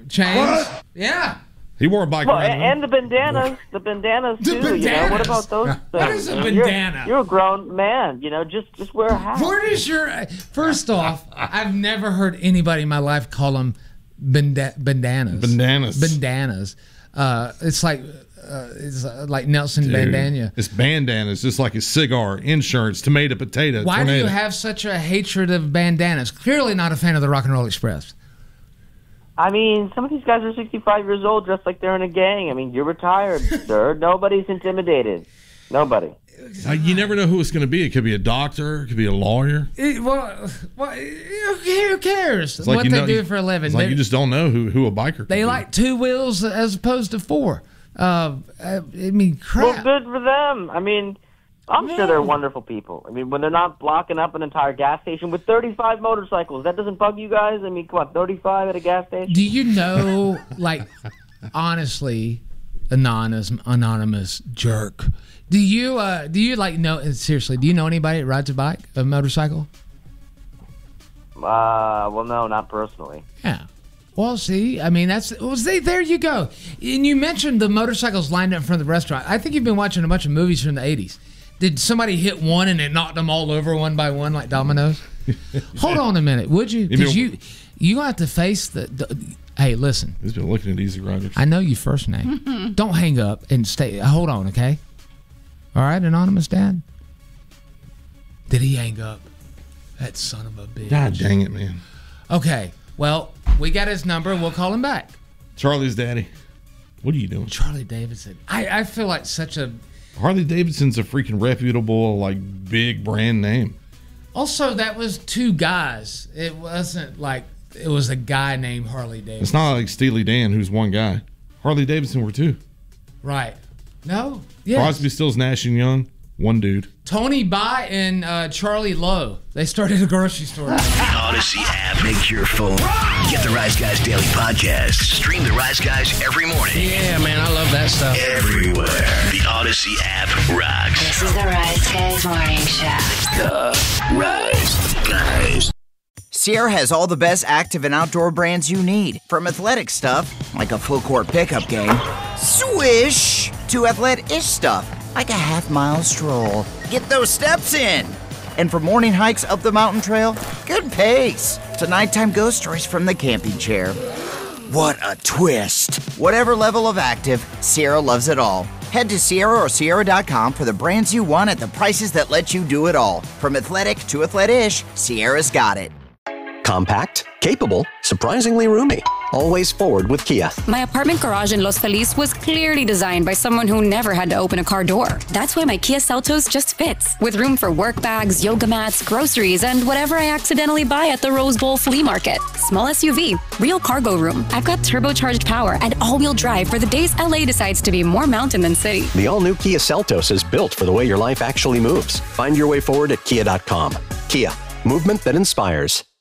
chains. What? Yeah. He wore a bike Well, around. and the bandanas too. bandanas. You know, what about those things? What is a bandana? You're a grown man. You know, just wear a hat. Where is your? First off, I've never heard anybody in my life call them bandanas. Bandanas. It's like Nelson Bandana. It's bandanas, just like a cigar, insurance, tomato, potato. Why tornado. do you have such a hatred of bandanas? Clearly not a fan of the Rock and Roll Express. I mean, some of these guys are 65 years old, dressed like they're in a gang. I mean, you're retired, sir. Nobody's intimidated. Nobody. You never know who it's going to be. It could be a doctor. It could be a lawyer. Who cares It's like what they do for a living? It's like you just don't know who a biker could They be. like 2 wheels as opposed to 4. I mean, crap. Well, good for them. I mean, I'm sure they're wonderful people. I mean, when they're not blocking up an entire gas station with 35 motorcycles, that doesn't bug you guys? I mean, come on, 35 at a gas station? Do you know, like, honestly, anonymous jerk, do you like know, seriously, do you know anybody that rides a motorcycle? Well, no, not personally. Yeah. Well, see, I mean, there you go. And you mentioned the motorcycles lined up in front of the restaurant. I think you've been watching a bunch of movies from the 80s. Did somebody hit one and it knocked them all over one by one like dominoes? Hold on a minute, would you? Because you have to face the hey, listen. He's been looking at Easy Riders. I know your first name. Don't hang up and stay. Hold on, okay? All right, anonymous dad? Did he hang up? That son of a bitch. God dang it, man. Okay, well, we got his number. We'll call him back. Charlie's daddy. What are you doing? Charlie Davidson. I feel like such a... Harley Davidson's a freaking reputable, like, big brand name. Also, that was 2 guys. It wasn't like it was a guy named Harley Davidson. It's not like Steely Dan, who's one guy. Harley Davidson were 2. Right. No? Yes. Crosby, Stills, Nash and Young, 1 dude. Tony Bye and Charlie Lowe. They started a grocery store. The Odyssey app makes your phone. Get the Rise Guys Daily Podcast. Stream the Rise Guys every morning. Yeah, man, I love that stuff. Everywhere. The Odyssey app rocks. This is the Rise Guys Morning Show. The Rise Guys. Sierra has all the best active and outdoor brands you need. From athletic stuff, like a full court pickup game, swish, to athletic-ish stuff, like a half-mile stroll. Get those steps in. And for morning hikes up the mountain trail, good pace. To nighttime ghost stories from the camping chair. What a twist. Whatever level of active, Sierra loves it all. Head to Sierra or Sierra.com for the brands you want at the prices that let you do it all. From athletic to athletic-ish, Sierra's got it. Compact, capable, surprisingly roomy. Always forward with Kia. My apartment garage in Los Feliz was clearly designed by someone who never had to open a car door. That's why my Kia Seltos just fits, with room for work bags, yoga mats, groceries, and whatever I accidentally buy at the Rose Bowl flea market. Small SUV, real cargo room. I've got turbocharged power and all-wheel drive for the days LA decides to be more mountain than city. The all-new Kia Seltos is built for the way your life actually moves. Find your way forward at Kia.com. Kia, movement that inspires.